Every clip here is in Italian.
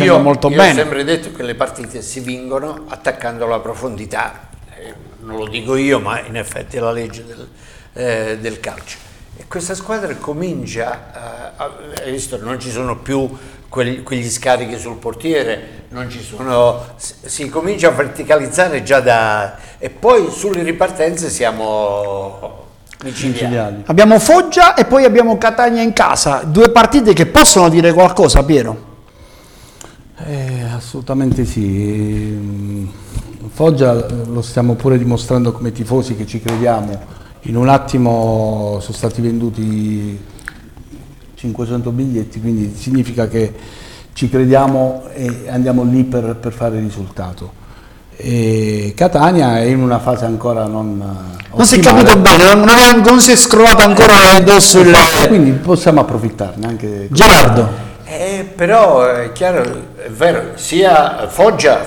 difendendo molto bene. Io ho sempre detto che le partite si vincono attaccando la profondità, non lo dico io, ma in effetti è la legge del calcio. E questa squadra comincia, hai visto, non ci sono più quegli scarichi sul portiere, non ci sono, si comincia a verticalizzare già e poi sulle ripartenze siamo micidiali. Abbiamo Foggia e poi abbiamo Catania in casa, due partite che possono dire qualcosa, Piero? Assolutamente sì. Foggia lo stiamo pure dimostrando come tifosi che ci crediamo. In un attimo sono stati venduti 500 biglietti, quindi significa che ci crediamo e andiamo lì per fare risultato. E Catania è in una fase ancora non si è capito bene, non si è scrollato ancora addosso quindi possiamo approfittarne anche. Gerardo. Però è chiaro, è vero, sia Foggia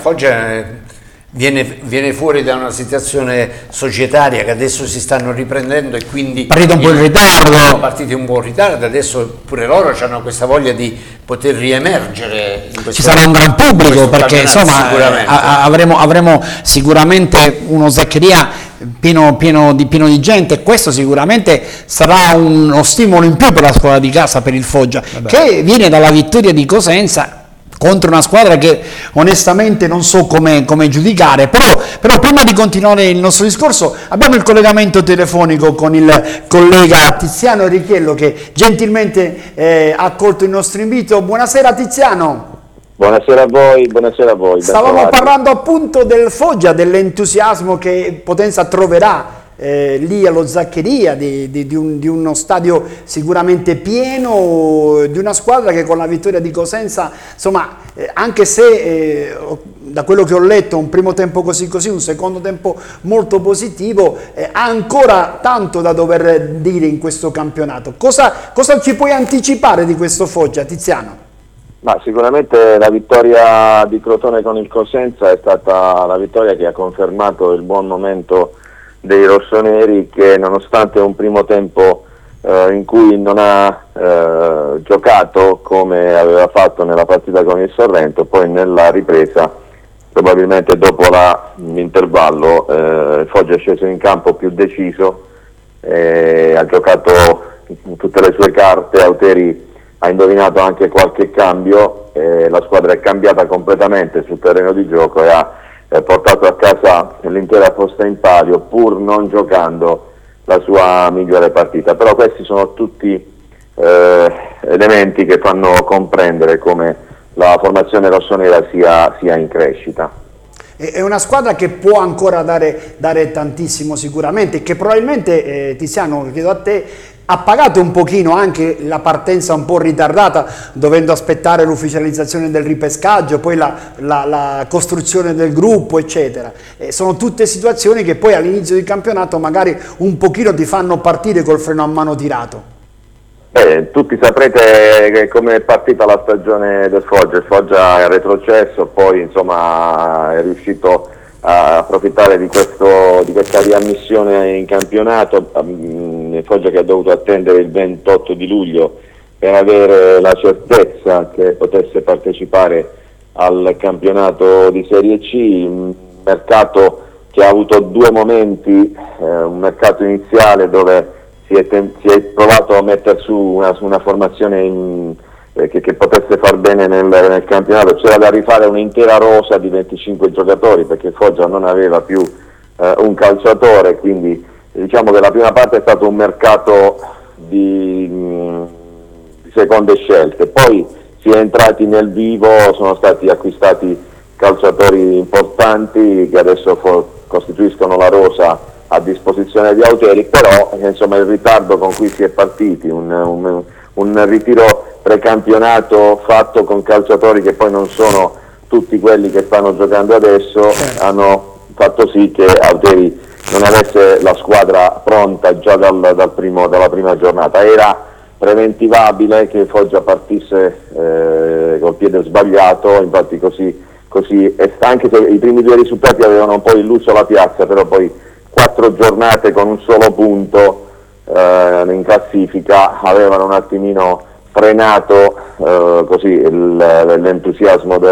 viene fuori da una situazione societaria che adesso si stanno riprendendo e quindi partite un po' in ritardo, partite un po' in ritardo, adesso pure loro hanno questa voglia di poter riemergere in questo, ci sarà un gran pubblico perché insomma avremo sicuramente uno Zaccheria pieno di gente, e questo sicuramente sarà uno stimolo in più per la squadra di casa, per il Foggia, che viene dalla vittoria di Cosenza contro una squadra che onestamente non so come giudicare, però prima di continuare il nostro discorso abbiamo il collegamento telefonico con il collega Tiziano Richiello che gentilmente ha accolto il nostro invito. Buonasera Tiziano. Buonasera a voi, buonasera a voi. Stavamo parlando appunto del Foggia, dell'entusiasmo che Potenza troverà lì allo Zaccheria, di uno stadio sicuramente pieno, di una squadra che con la vittoria di Cosenza, insomma, anche se da quello che ho letto un primo tempo così, un secondo tempo molto positivo, ha ancora tanto da dover dire in questo campionato. Cosa ci puoi anticipare di questo Foggia, Tiziano? Ma sicuramente la vittoria di Crotone con il Cosenza è stata la vittoria che ha confermato il buon momento dei rossoneri, che nonostante un primo tempo in cui non ha giocato come aveva fatto nella partita con il Sorrento, poi nella ripresa, probabilmente dopo l'intervallo, Foggia è sceso in campo più deciso, ha giocato tutte le sue carte, Auteri ha indovinato anche qualche cambio, la squadra è cambiata completamente sul terreno di gioco e ha portato a casa l'intera posta in palio, pur non giocando la sua migliore partita. Però questi sono tutti elementi che fanno comprendere come la formazione rossonera sia in crescita. È una squadra che può ancora dare tantissimo sicuramente, che probabilmente, Tiziano, chiedo a te, ha pagato un pochino anche la partenza un po' ritardata, dovendo aspettare l'ufficializzazione del ripescaggio, poi la costruzione del gruppo, eccetera. Sono tutte situazioni che poi all'inizio del campionato magari un pochino ti fanno partire col freno a mano tirato. Tutti saprete come è partita la stagione del Foggia. Il Foggia è retrocesso, poi insomma è riuscito a approfittare di questa riammissione in campionato. Il Foggia che ha dovuto attendere il 28 di luglio per avere la certezza che potesse partecipare al campionato di Serie C, un mercato che ha avuto due momenti, un mercato iniziale dove si è provato a mettere su una formazione che potesse far bene nel campionato. C'era da rifare un'intera rosa di 25 giocatori perché Foggia non aveva più un calciatore, quindi diciamo che la prima parte è stato un mercato di seconde scelte, poi si è entrati nel vivo, sono stati acquistati calciatori importanti che adesso costituiscono la rosa a disposizione di Auteri, però insomma il ritardo con cui si è partiti, un ritiro precampionato fatto con calciatori che poi non sono tutti quelli che stanno giocando adesso, hanno fatto sì che Auteri non avesse la squadra pronta già dalla prima giornata. Era preventivabile che Foggia partisse col piede sbagliato, infatti così anche se i primi due risultati avevano un po' illuso la piazza, però poi 4 giornate con un solo punto in classifica avevano un attimino frenato l'entusiasmo